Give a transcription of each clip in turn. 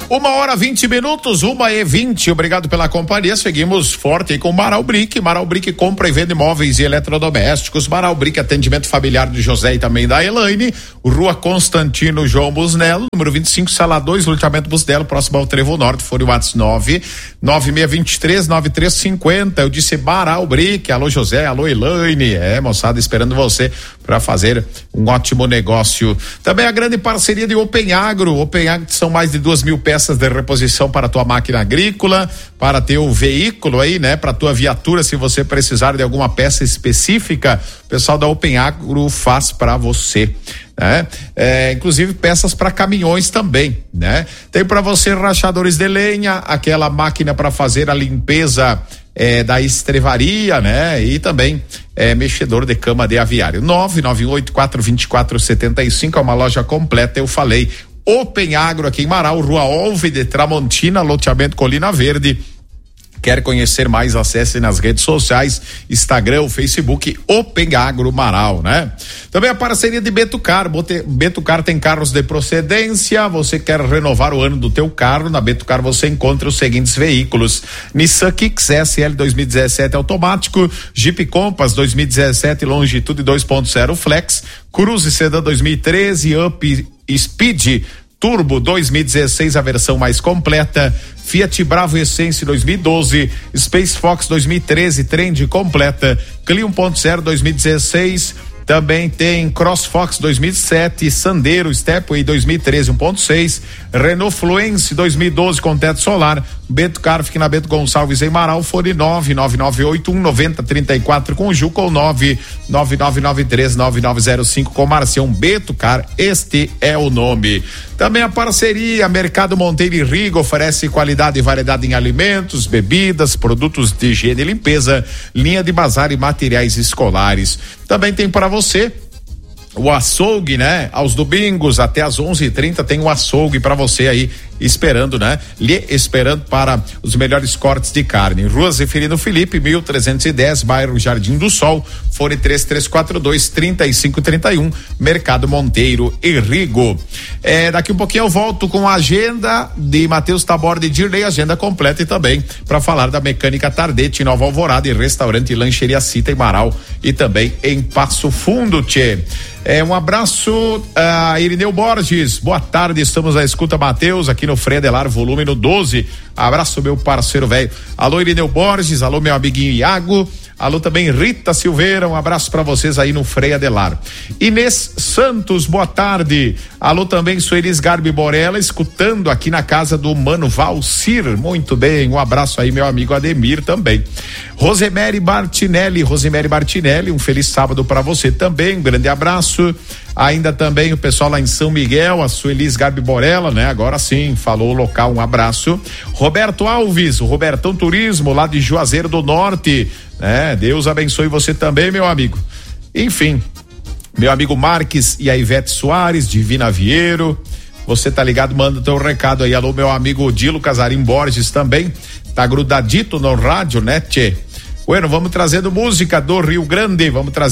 1h20, 1h20. Obrigado pela companhia. Seguimos forte aí com Marau Brick. Marau Brick compra e vende móveis e eletrodomésticos. Marau Brick, atendimento familiar de José e também da Elaine. Rua Constantino João Busnello, número 25, sala 2, loteamento Busnello, próximo ao Trevo Norte. Fone WhatsApp 996239350. Eu disse Marau Brick. Alô José, alô Elaine. Moçada, esperando você para fazer um ótimo negócio. Também a grande parceria de Open Agro. Open Agro são mais de 2.000 peças de reposição para a tua máquina agrícola, para teu veículo aí, né? Para tua viatura, se você precisar de alguma peça específica, o pessoal da Open Agro faz para você, né? Inclusive peças para caminhões também, né? Tem para você rachadores de lenha, aquela máquina para fazer a limpeza da estrevaria, né? E também mexedor de cama de aviário. 998-424-75 é uma loja completa, eu falei. Open Agro aqui em Marau, Rua Olve de Tramontina, loteamento Colina Verde. Quer conhecer mais? Acesse nas redes sociais, Instagram, Facebook, Open Agro Marau, né? Também a parceria de Betucar. Betucar tem carros de procedência. Você quer renovar o ano do teu carro? Na Betucar você encontra os seguintes veículos: Nissan Kicks SL 2017 automático, Jeep Compass 2017 Longitude 2.0 Flex, Cruze Sedan 2013, Up Speed Turbo 2016, a versão mais completa, Fiat Bravo Essence 2012, Space Fox 2013, Trend completa, Clio 1.0 2016, também tem CrossFox 2007, Sandero Stepway 2013 1.6, Renault Fluence 2012 com teto solar. Betucar fica na Bento Gonçalves em Marau, fone 999819034 com o Ju, com 999939905 com Marcião. Betucar, este é o nome. Também a parceria Mercado Monteiro e Rigo oferece qualidade e variedade em alimentos, bebidas, produtos de higiene e limpeza, linha de bazar e materiais escolares. Também tem para você o açougue, né? Aos domingos até às 11h30 tem um açougue para você aí esperando, né? Esperando para os melhores cortes de carne. Rua Zeferino Felipe, 1310, bairro Jardim do Sol, fone 3342-3531, Mercado Monteiro e Rigo. Daqui um pouquinho eu volto com a agenda de Matheus Taborda e Dirley, agenda completa, e também para falar da Mecânica Tardete, Nova Alvorada, e restaurante e lancheria Cita em Marau e também em Passo Fundo, tchê. Um abraço a Irineu Borges, boa tarde, estamos à escuta, Matheus, aqui no Frei Adelar, volume no 12, abraço meu parceiro velho. Alô Irineu Borges, alô meu amiguinho Iago, alô também Rita Silveira, um abraço para vocês aí no Frei Adelar. Inês Santos, boa tarde, alô também Suelis Garbi Borella, escutando aqui na casa do Mano Valcir, muito bem, um abraço aí meu amigo Ademir também. Rosemary Martinelli, um feliz sábado para você também, um grande abraço. Ainda também o pessoal lá em São Miguel, a Suelis Gabi Borella, né? Agora sim, falou o local, um abraço. Roberto Alves, o Robertão Turismo, lá de Juazeiro do Norte, né? Deus abençoe você também, meu amigo. Enfim, meu amigo Marques e a Ivete Soares, Divina Vieiro, você tá ligado, manda teu recado aí. Alô, meu amigo Dilo Casarim Borges também, tá grudadito no rádio, né, tchê? Bueno, vamos trazendo música do Rio Grande,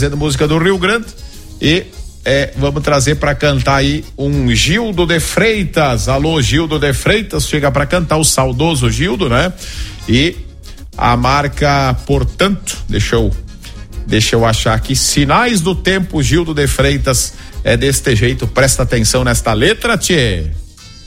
e vamos trazer para cantar aí um Gildo de Freitas. Alô, Gildo de Freitas, chega para cantar o saudoso Gildo, né? E a marca, portanto, deixa eu achar aqui, Sinais do Tempo, Gildo de Freitas, é deste jeito, presta atenção nesta letra, tchê.